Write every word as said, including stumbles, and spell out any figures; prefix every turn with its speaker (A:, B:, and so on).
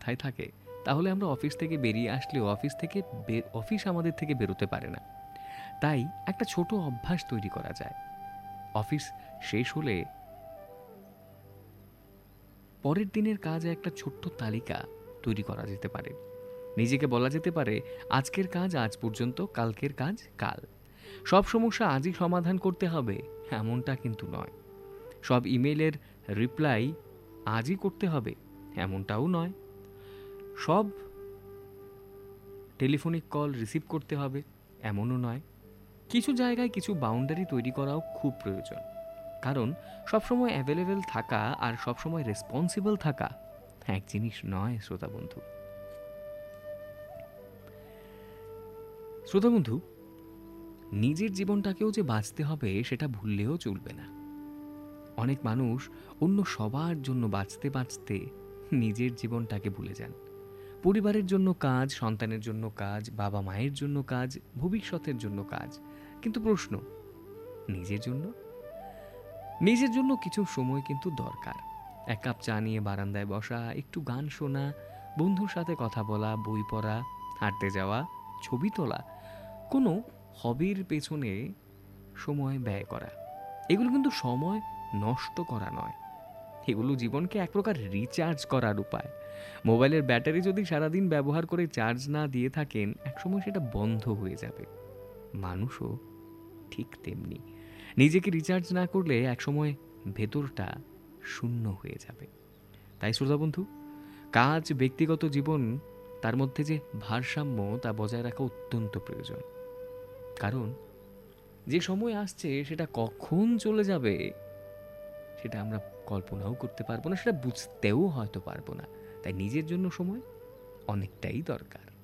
A: মাথায় থাকে, তাহলে আমরা অফিস থেকে বেরিয়ে আসলেও অফিস থেকে অফিস আমাদের থেকে বেরোতে পারে না। তাই একটা ছোট অভ্যাস তৈরি করা যায়। অফিস শেষ হলে পরের দিনের কাজে একটা ছোট্ট তালিকা তৈরি করা যেতে পারে। নিজেকে বলা যেতে পারে, আজকের কাজ আজ পর্যন্ত, কালকের কাজ কাল। সব সমস্যা আজই সমাধান করতে হবে এমনটা কিন্তু নয়। সব ইমেলের রিপ্লাই আজই করতে হবে এমনটাও নয়। সব টেলিফোনিক কল রিসিভ করতে হবে এমনও নয়। কিছু জায়গায় কিছু বাউন্ডারি তৈরি করাও খুব প্রয়োজন। কারণ সবসময় অ্যাভেলেবেল থাকা আর সবসময় রেসপন্সিবল থাকা এক জিনিস নয় শ্রোতা বন্ধু। শ্রোতা বন্ধু, নিজের জীবনটাকেও যে বাঁচতে হবে সেটা ভুললেও চলবে না। অনেক মানুষ অন্য সবার জন্য বাঁচতে বাঁচতে নিজের জীবনটাকে ভুলে যান। পরিবারের জন্য কাজ, সন্তানের জন্য কাজ, বাবা মায়ের জন্য কাজ, ভবিষ্যতের জন্য কাজ। কিন্তু প্রশ্ন, নিজের জন্য? নিজের জন্য কিছু সময় কিন্তু দরকার। এক কাপ চা নিয়ে বারান্দায় বসা, একটু গান শোনা, বন্ধুর সাথে কথা বলা, বই পড়া, হাঁটতে যাওয়া, ছবি তোলা, কোনো হবির পেছনে সময় ব্যয় করা, এগুলো কিন্তু সময় নষ্ট করা নয়। এগুলো জীবনকে এক প্রকার রিচার্জ করার উপায়। মোবাইলের ব্যাটারি যদি সারাদিন ব্যবহার করে চার্জ না দিয়ে থাকেন, একসময় সেটা বন্ধ হয়ে যাবে। মানুষও ঠিক তেমনি, নিজেকে রিচার্জ না করলে একসময় ভেতরটা শূন্য হয়ে যাবে। তাই শ্রোতা বন্ধু, কাজ, ব্যক্তিগত জীবন, তার মধ্যে যে ভারসাম্য তা বজায় রাখা অত্যন্ত প্রয়োজন। কারণ যে সময় আসছে সেটা কখন চলে যাবে সেটা আমরা কল্পনাও করতে পারবো না, সেটা বুঝতেও হয়তো পারবো না। তাই নিজের জন্য সময় অনেকটাই দরকার।